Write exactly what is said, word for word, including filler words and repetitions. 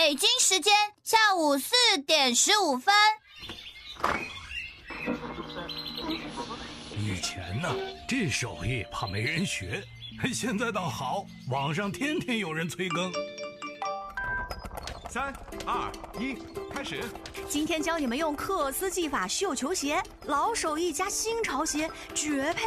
北京时间下午四点十五分。 以前呢，这手艺怕没人学，现在倒好，网上天天有人催更。 三二一，开始！ 今天教你们用克斯技法绣球鞋，老手艺加新潮鞋，绝配。